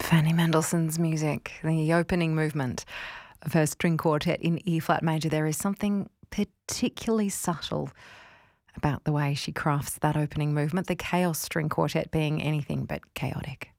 Fanny Mendelssohn's music, the opening movement of her string quartet in E-flat major. There is something particularly subtle about the way she crafts that opening movement, the Chaos String Quartet being anything but chaotic.